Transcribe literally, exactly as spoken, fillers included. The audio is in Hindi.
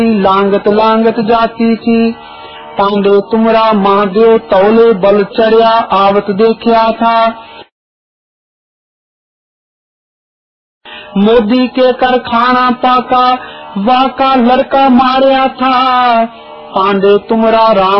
लांगत लांगत जाती थी। पांडे तुमरा महादेव तौले बल चढ़िया आवत देखिया था। मोदी के कर खाना पाका वाका लड़का मारिया था। पांडे तुमरा राम